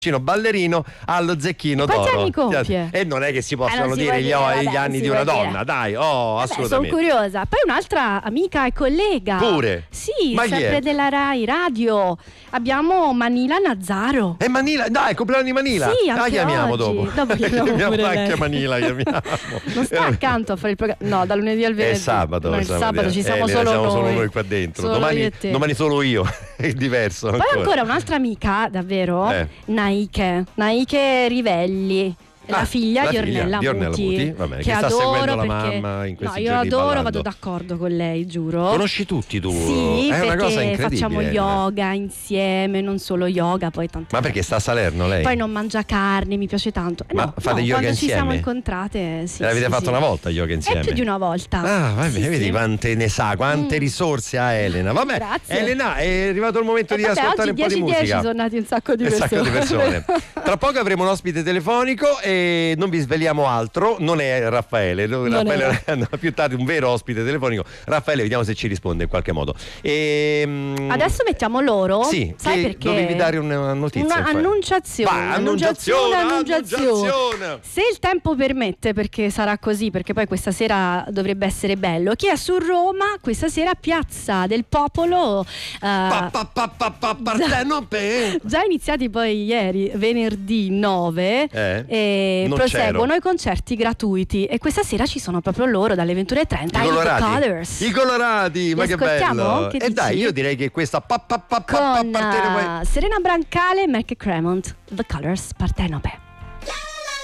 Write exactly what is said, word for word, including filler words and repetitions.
ballerino allo Zecchino Quanti d'oro. anni compie? E non è che si possono Eh, non si dire può gli, dire, vabbè, gli anni si di può una dire. donna, dai, oh, Vabbè, assolutamente. sono curiosa. Poi un'altra amica e collega. Pure? Sì, Ma chi sempre è? della Rai Radio. Abbiamo Manila Nazzaro. E Manila, dai, compleanno di Manila. Sì, la anche chiamiamo oggi. dopo. Dopo chiamiamo Chiamiamo pure anche lei. Manila, chiamiamo. Non sta accanto a fare il programma. No, da lunedì al venerdì. È sabato, No, il sabato, sabato ci eh, siamo ne solo siamo noi. solo noi qua dentro. Solo io Domani, e te. domani solo io. È diverso. Poi ancora un'altra amica, davvero, Eh. Naike, Naike Rivelli. La Ah, figlia la di figlia Ornella di Ornella Muti, Muti, vabbè, che che sta adoro seguendo la perché mamma in questi no, io giorni adoro, ballando. vado d'accordo con lei, giuro. Conosci tutti tu? Sì, è una cosa perché incredibile. facciamo yoga insieme, non solo yoga, poi tante. Ma perché sta a Salerno lei? Poi non mangia carne, mi piace tanto. Eh, Ma no, fate no, yoga quando insieme? ci siamo incontrate, sì. L'avete sì, fatto sì. una volta yoga Eh, insieme? più di una volta. Ah, vabbè, Sì, vedi sì. quante ne sa, quante Mm. risorse ha Elena. Vabbè, Grazie. Elena, è arrivato il momento Eh, di vabbè, ascoltare un oggi po' di dieci dieci musica. sono nati un sacco di Un persone. sacco di persone. Tra poco avremo un ospite telefonico e non vi sveliamo altro, non è Raffaele, Raffaele è. no, più tardi un vero ospite telefonico. Raffaele, vediamo se ci risponde in qualche modo. E, mm, Adesso mettiamo loro. Sì, sai che perché? dovevi dare una notizia. Una Raffaele. annunciazione. Vai, annunciazione, annunciazione. annunciazione. Se il tempo permette, perché sarà così, perché poi questa sera dovrebbe essere bello. Chi è su Roma questa sera? Piazza del Popolo. eh, Pa, pa, pa, pa, pa, Partenope. Già iniziati poi ieri, venerdì nove, Eh? e Non proseguono c'ero. i concerti gratuiti. E questa sera ci sono proprio loro dalle ventuno e trenta. I ai The colorati, Colors. i colorati, ma Li che ascoltiamo? bello! Che E dai, dici? io direi che questa pa, pa, pa, pa, pa, Con Partenope- eh, Serena Brancale e Mac Cremont, The Colors, Partenope.